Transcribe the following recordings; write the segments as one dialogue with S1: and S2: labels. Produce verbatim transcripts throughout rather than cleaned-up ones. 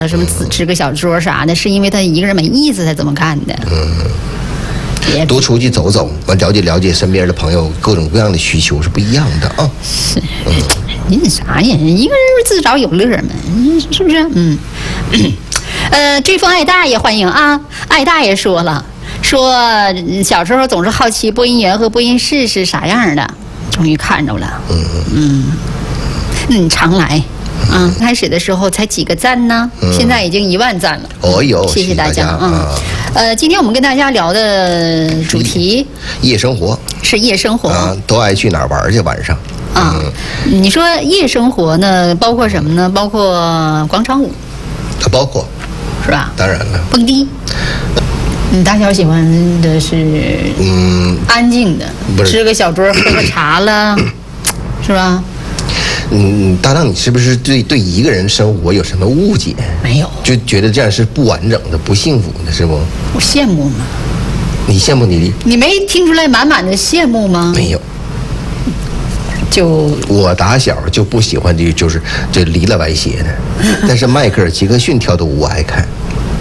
S1: 什么支支个小桌啥的，是因为他一个人没意思才这么干的。
S2: 嗯，多出去走走，完了解了解身边的朋友，各种各样的需求是不一样的啊。
S1: 是，嗯，你啥呀？一个人自找有乐嘛，是不是？嗯，呃，追风爱大爷欢迎啊！爱大爷说了，说小时候总是好奇播音员和播音室是啥样的，终于看着了。嗯嗯，嗯，常来。啊，开始的时候才几个赞呢，嗯、现在已经一万赞了。
S2: 哦哟，
S1: 谢谢大家啊！
S2: 嗯、
S1: 呃，今天我们跟大家聊的主题
S2: 夜生活
S1: 是夜生活
S2: 啊，都爱去哪儿玩去晚上？
S1: 啊，嗯、你说夜生活呢，包括什么呢？包括广场舞，
S2: 它包括
S1: 是吧？
S2: 当然了，
S1: 蹦迪。嗯，大小喜欢的是嗯安静的，支个小桌喝个茶了，是吧？
S2: 嗯，搭档，你是不是对对一个人生活有什么误解？
S1: 没有，
S2: 就觉得这样是不完整的、不幸福的，是不？
S1: 我羡慕吗？
S2: 你羡慕你？
S1: 你没听出来满满的羡慕吗？
S2: 没有。
S1: 就
S2: 我打小就不喜欢这，就是这离了歪斜的。但是迈克尔·杰克逊跳的舞我爱看。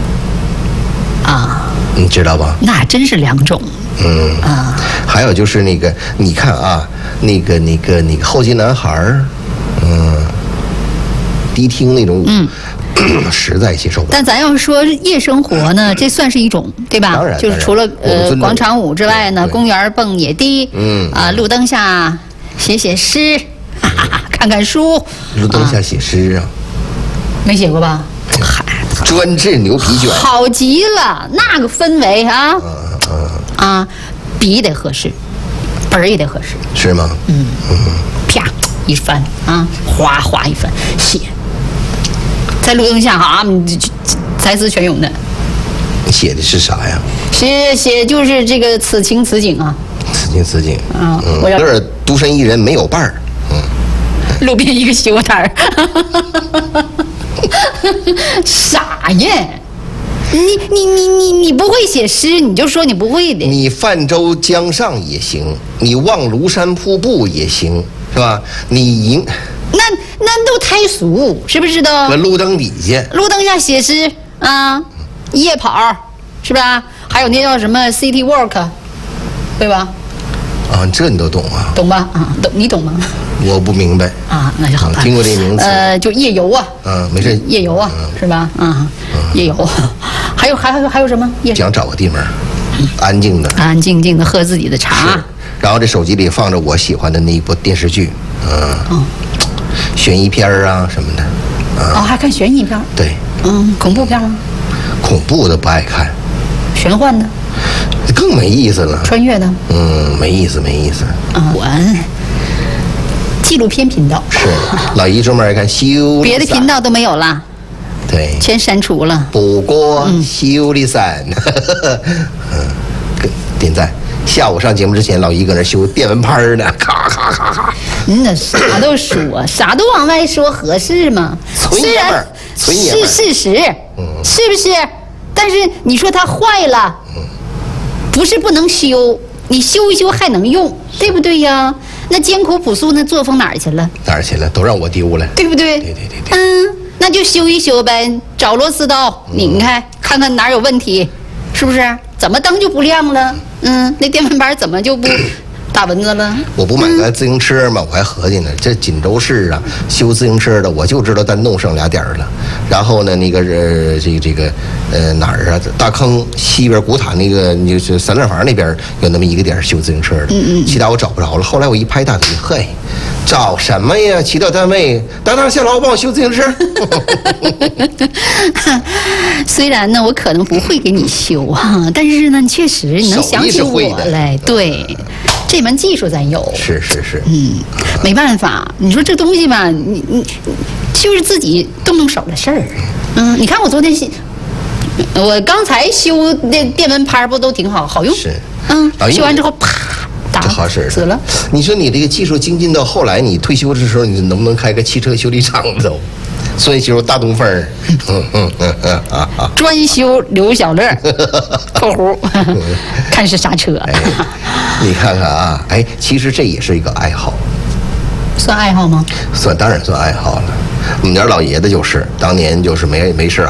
S1: 啊，
S2: 你知道吧？
S1: 那真是两种。
S2: 嗯啊，还有就是那个，你看啊，那个那个那个后街男孩儿。嗯，迪厅那种，嗯，实在接受不了。
S1: 但咱要说夜生活呢，这算是一种，对吧？
S2: 当然，
S1: 就是除了呃广场舞之外呢，公园蹦野迪，嗯啊，路灯下写写诗，哈哈，看看书。
S2: 路灯下写诗啊？
S1: 没写过吧？
S2: 嗨，专治牛皮癣。
S1: 好极了，那个氛围啊，啊，笔得合适，本儿也得合适。
S2: 是吗？
S1: 嗯嗯，啪。一翻啊，哗哗一翻，写在路灯下哈，才思泉涌的。
S2: 写的是啥呀？
S1: 写写就是这个此情此景啊。
S2: 此情此景
S1: 啊，我要
S2: 这儿独身一人没有伴儿。
S1: 嗯，路边一个修摊儿，傻耶！你你你你你不会写诗，你就说你不会的。
S2: 你泛舟江上也行，你望庐山瀑布也行。是吧？你赢，
S1: 那那都太俗，是不是都？
S2: 搁路灯底下，
S1: 路灯下写诗啊，夜跑，是吧？还有那叫什么 City Walk， 对吧？
S2: 啊，这你都懂啊？
S1: 懂吧？啊，懂，你懂吗？
S2: 我不明白
S1: 啊，那就好办。
S2: 听过这名词？
S1: 呃，就夜游啊。
S2: 嗯，没事。
S1: 夜游啊，是吧？啊，夜游，还有还有还有什么？
S2: 想找个地方，安静的，
S1: 安安静静的喝自己的茶。
S2: 然后这手机里放着我喜欢的那一部电视剧，嗯，哦、悬疑片啊什么的，
S1: 啊、哦，还看悬疑片？
S2: 对，
S1: 嗯，恐怖片吗？
S2: 恐怖的不爱看，
S1: 玄幻的
S2: 更没意思了，
S1: 穿越的，
S2: 嗯，没意思，没意思。
S1: 啊、嗯，我纪录片频道
S2: 是老姨专门爱看修，
S1: 别的频道都没有了，
S2: 对，
S1: 全删除了。
S2: 不过修理山，嗯，点赞。下午上节目之前，老姨搁那修电蚊拍呢，咔咔咔咔。
S1: 嗯，那啥都说，啥都往外说，合适吗？
S2: 虽然
S1: 是事实，嗯、是不是？但是你说它坏了，嗯、不是不能修，你修一修还能用，对不对呀？那艰苦朴素那作风哪儿去了？
S2: 哪儿去了？都让我丢了，
S1: 对不对？
S2: 对对对对。
S1: 嗯，那就修一修呗，找螺丝刀拧开，嗯、看看哪儿有问题，是不是？怎么灯就不亮了？嗯，那电蚊拍怎么就不打蚊子了？
S2: 我不买个自行车嘛，嗯、我还合计呢，这锦州市啊，修自行车的，我就知道咱弄剩俩点儿了。然后呢，那个呃，这个这个呃哪儿啊？大坑西边古塔那个，就是三乐坊那边有那么一个点修自行车的，嗯嗯，其他我找不着了。后来我一拍大腿，嘿，找什么呀？骑到单位，当当下劳帮我修自行车。
S1: 虽然呢，我可能不会给你修啊，但是呢，确实你能想起我来，对。这门技术咱有，
S2: 是是是，
S1: 嗯，没办法，你说这东西吧，你你就是自己动动手的事儿，嗯，你看我昨天我刚才修那电蚊拍不都挺好，好用，
S2: 是，
S1: 嗯，修完之后啪打
S2: 好使
S1: 死了。
S2: 你说你这个技术精进到后来，你退休的时候，你能不能开个汽车修理厂都？所以修大东风，嗯嗯嗯嗯啊啊！
S1: 专修刘小乐，括弧，看是啥车。
S2: 哎，你看看啊，哎，其实这也是一个爱好，
S1: 算爱好吗？
S2: 算，当然算爱好了。我们家老爷子就是当年就是没没事